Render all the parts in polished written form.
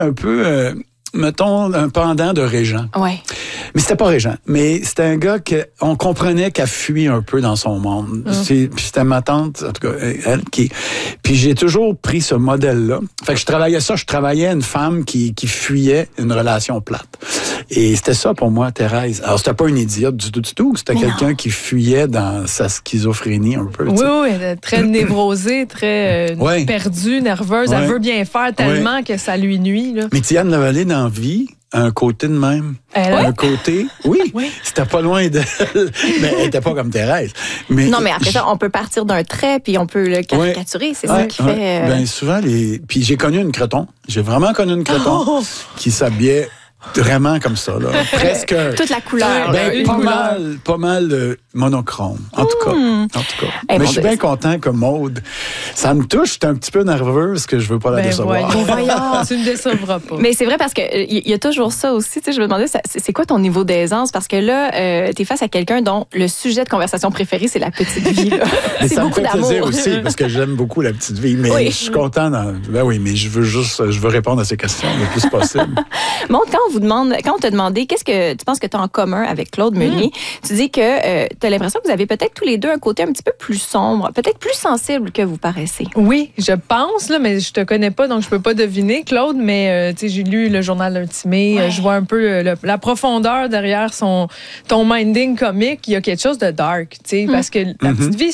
un peu, mettons, un pendant de Régent. Ouais. Mais c'était pas Régent. Mais c'était un gars qu'on comprenait qu'elle fuit un peu dans son monde. Puis c'était ma tante, en tout cas, elle qui... Puis j'ai toujours pris ce modèle-là. Fait que je travaillais une femme qui fuyait une relation plate. Et c'était ça pour moi, Thérèse. Alors, c'était pas une idiote du tout. C'était quelqu'un qui fuyait dans sa schizophrénie un peu. Oui, très névrosée, très perdue, nerveuse. Ouais. Elle veut bien faire tellement que ça lui nuit. Là. Mais Diane Lavallée, dans la vie, a un côté de même. Un côté, oui. C'était pas loin d'elle. Mais elle était pas comme Thérèse. Mais, non, mais après ça, on peut partir d'un trait puis on peut le caricaturer. C'est ça qui fait... Ben, souvent, Puis j'ai connu une creton. J'ai vraiment connu une creton qui s'habillait vraiment comme ça, là. Presque. Toute la couleur. Ben, pas mal monochrome. En tout cas. Mais je suis bien content que Maude, ça me touche. J'étais un petit peu nerveuse que je veux pas la décevoir. Voyons. Tu ne décevras pas. Mais c'est vrai parce que il y a toujours ça aussi. Tu sais, je me demandais, c'est quoi ton niveau d'aisance? Parce que là, t'es face à quelqu'un dont le sujet de conversation préféré, c'est la petite vie. C'est beaucoup d'amour. Ça me fait plaisir aussi parce que j'aime beaucoup la petite vie. Mais je suis content. Ben oui, mais je veux répondre à ces questions le plus possible. Bon, quand on t'a demandé qu'est-ce que tu penses que tu as en commun avec Claude Meunier, tu dis que tu as l'impression que vous avez peut-être tous les deux un côté un petit peu plus sombre, peut-être plus sensible que vous paraissez. Oui, je pense, là, mais je te connais pas, donc je peux pas deviner, Claude, mais j'ai lu le journal intimé, je vois un peu la profondeur derrière ton minding comique. Il y a quelque chose de dark, parce que La Petite Vie,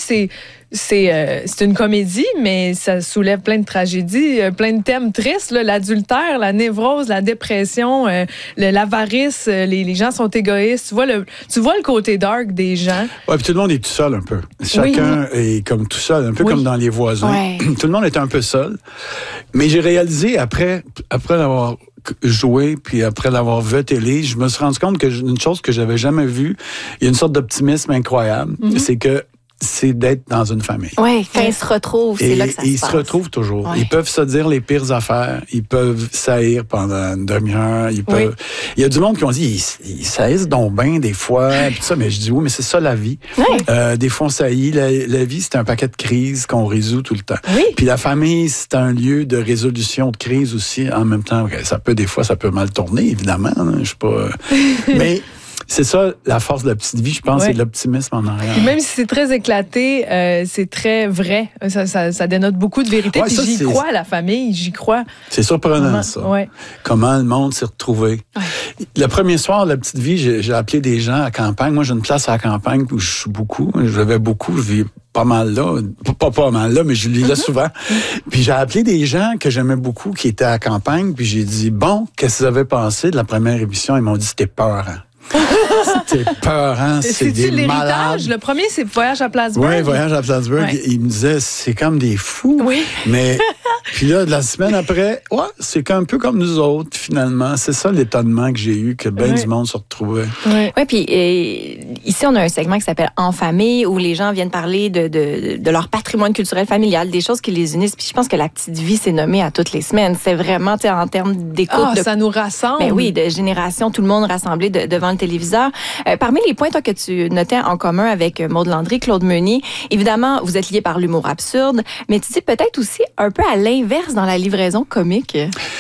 c'est une comédie, mais ça soulève plein de tragédies, plein de thèmes tristes, là, l'adultère, la névrose, la dépression, l'avarice, les gens sont égoïstes. Tu vois le côté dark des gens. Oui, puis tout le monde est tout seul un peu. Chacun est comme tout seul, un peu comme dans Les Voisins. Ouais. Tout le monde était un peu seul. Mais j'ai réalisé après l'avoir joué, puis après l'avoir vu à télé, je me suis rendu compte une chose que j'avais jamais vue, il y a une sorte d'optimisme incroyable, c'est d'être dans une famille. Oui, quand ils se retrouvent, c'est là que ça se passe. Ils se retrouvent toujours. Ouais. Ils peuvent se dire les pires affaires. Ils peuvent saillir pendant une demi-heure. Il y a du monde qui ont dit, ils saillissent donc bien des fois. Puis ça, mais je dis, oui, mais c'est ça la vie. Oui. Des fois, on saillit. La vie, c'est un paquet de crises qu'on résout tout le temps. Oui. Puis la famille, c'est un lieu de résolution de crise aussi. En même temps, des fois, ça peut mal tourner, évidemment. Je suis pas... mais... C'est ça, la force de La Petite Vie, je pense, c'est l'optimisme en arrière. Puis même si c'est très éclaté, c'est très vrai. Ça dénote beaucoup de vérité. Puis j'y crois, la famille, j'y crois. C'est surprenant, ça. Ouais. Comment le monde s'est retrouvé. Ouais. Le premier soir, La Petite Vie, j'ai appelé des gens à campagne. Moi, j'ai une place à la campagne où je suis beaucoup. Je vis pas mal là. Pas mal là, mais je lis là souvent. Puis j'ai appelé des gens que j'aimais beaucoup qui étaient à la campagne. Puis j'ai dit, bon, qu'est-ce que vous avez pensé de la première émission? Ils m'ont dit, c'était peurant. C'était peurant, c'est des malades. Le premier, c'est Voyage à Plattsburgh. Oui, Voyage à Plattsburgh. Ouais. Il me disait, c'est comme des fous. Oui. Mais puis là, la semaine après, c'est un peu comme nous autres, finalement. C'est ça l'étonnement que j'ai eu, que bien du monde se retrouvait. Oui, puis ici, on a un segment qui s'appelle En famille, où les gens viennent parler de leur patrimoine culturel familial, des choses qui les unissent. Puis je pense que La Petite Vie, c'est nommé à toutes les semaines. C'est vraiment, en termes d'écoute. Ça nous rassemble. Ben oui, de génération, tout le monde rassemblé devant le téléviseur. Parmi les points, toi, que tu notais en commun avec Maude Landry, Claude Meunier, évidemment, vous êtes liés par l'humour absurde, mais tu dis peut-être aussi un peu à l'inverse dans la livraison comique.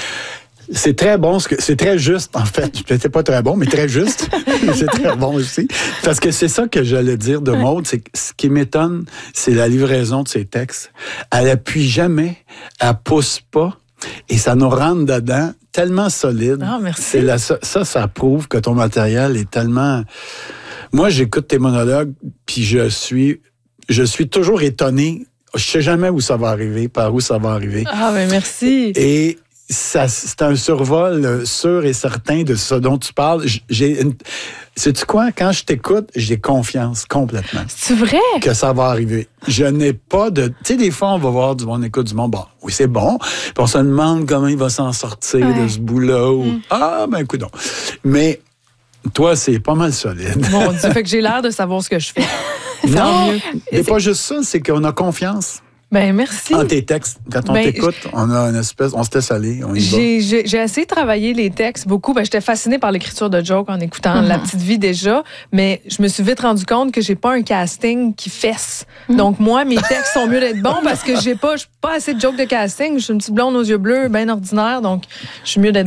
C'est très bon, c'est très juste, en fait. C'était pas très bon, mais très juste. C'est très bon aussi. Parce que c'est ça que j'allais dire de Maude, c'est que ce qui m'étonne, c'est la livraison de ses textes. Elle appuie jamais, elle pousse pas, et ça nous rentre dedans tellement solide. Ah, merci. Ça prouve que ton matériel est tellement... Moi, j'écoute tes monologues, puis je suis toujours étonné. Je sais jamais où ça va arriver, par où ça va arriver. Ah, ben merci. Et c'est un survol sûr et certain de ce dont tu parles. Sais-tu quoi? Quand je t'écoute, j'ai confiance complètement. C'est vrai? Que ça va arriver. Je n'ai pas de... Tu sais, des fois, on va voir on écoute du monde. Bon, oui, c'est bon. Puis on se demande comment il va s'en sortir de ce bout-là. Écoute donc. Mais toi, c'est pas mal solide. Mon Dieu, fait que j'ai l'air de savoir ce que je fais. Non, mais pas juste ça, c'est qu'on a confiance. Ben merci. En tes textes, quand on t'écoute, on a une espèce, on se laisse aller, on y va. J'ai essayé de travailler les textes beaucoup. Ben, j'étais fascinée par l'écriture de jokes en écoutant La Petite Vie déjà, mais je me suis vite rendu compte que j'ai pas un casting qui fesse. Donc moi, mes textes sont mieux d'être bons parce que je suis pas assez de jokes de casting. Je suis une petite blonde aux yeux bleus, bien ordinaire, donc je suis mieux d'être